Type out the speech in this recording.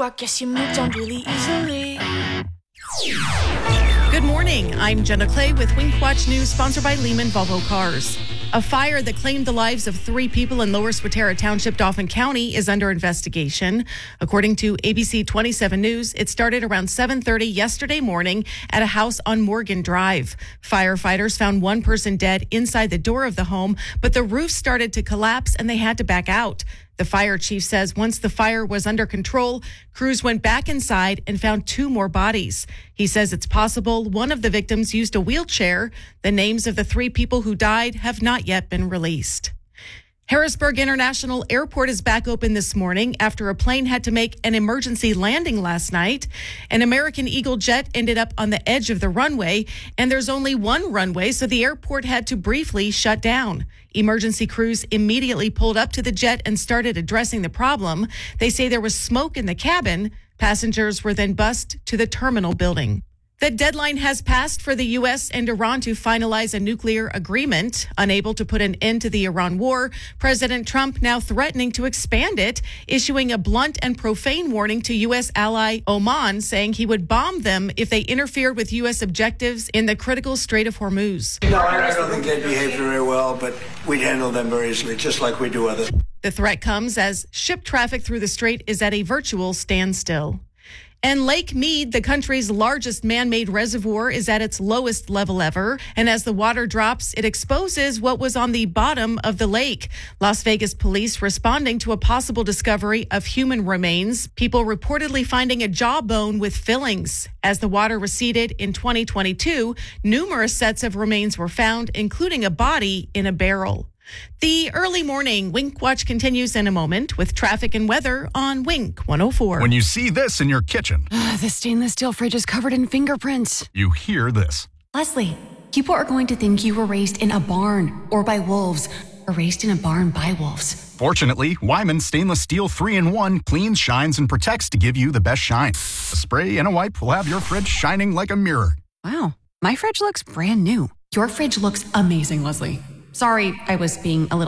I guess you moved on really easily. Good morning. I'm Jenna Clay with Wink Watch News, sponsored by Lehman Volvo Cars. A fire that claimed the lives of 3 people in Lower Swatara Township, Dauphin County, is under investigation. According to ABC 27 News, it started around 7:30 yesterday morning at a house on Morgan Drive. Firefighters found one person dead inside the door of the home, but the roof started to collapse and they had to back out. The fire chief says once the fire was under control, crews went back inside and found 2 more bodies. He says it's possible one of the victims used a wheelchair. The names of the 3 people who died have not yet been released. Harrisburg International Airport is back open this morning after a plane had to make an emergency landing last night. An American Eagle jet ended up on the edge of the runway, and there's only one runway, so the airport had to briefly shut down. Emergency crews immediately pulled up to the jet and started addressing the problem. They say there was smoke in the cabin. Passengers were then bused to the terminal building. The deadline has passed for the U.S. and Iran to finalize a nuclear agreement. Unable to put an end to the Iran war, President Trump now threatening to expand it, issuing a blunt and profane warning to U.S. ally Oman, saying he would bomb them if they interfered with U.S. objectives in the critical Strait of Hormuz. No, I don't think they behaved very well, but we'd handle them very easily, just like we do others. The threat comes as ship traffic through the strait is at a virtual standstill. And Lake Mead, the country's largest man-made reservoir, is at its lowest level ever. And as the water drops, it exposes what was on the bottom of the lake. Las Vegas police responding to a possible discovery of human remains. People reportedly finding a jawbone with fillings. As the water receded in 2022, numerous sets of remains were found, including a body in a barrel. The early morning Wink Watch continues in a moment with traffic and weather on Wink 104. When you see this in your kitchen, The stainless steel fridge is covered in fingerprints. you hear this. Leslie, people are going to think you were raised in a barn or by wolves, or raised in a barn by wolves. Fortunately, Wyman Stainless Steel 3-in-1 cleans, shines, and protects to give you the best shine. A spray and a wipe will have your fridge shining like a mirror. Wow, my fridge looks brand new. Your fridge looks amazing, Leslie. Sorry, I was being a little